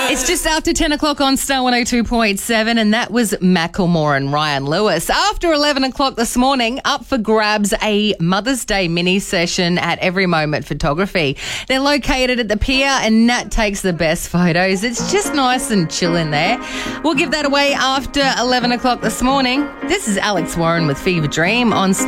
It's just after 10 o'clock on Star 102.7, and that was Macklemore and Ryan Lewis. After 11 o'clock this morning, up for grabs a Mother's Day mini session at Every Moment Photography. They're located at the pier, and Nat takes the best photos. It's just nice and chill in there. We'll give that away after 11 o'clock this morning. This is Alex Warren with Fever Dream on Star